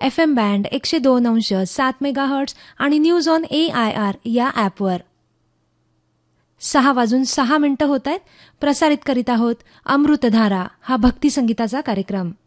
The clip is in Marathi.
FM बँड 102.7 मेगाहर्ट्झ आणि न्यूज ऑन AIR या ॲपवर. 6:06 होत आहेत. प्रसारित करीत आहोत अमृतधारा हा भक्तिसंगीताचा कार्यक्रम.